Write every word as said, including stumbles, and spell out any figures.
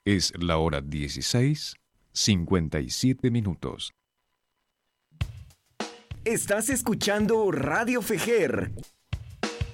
Es la hora dieciséis, cincuenta y siete minutos. Estás escuchando Radio Fejer,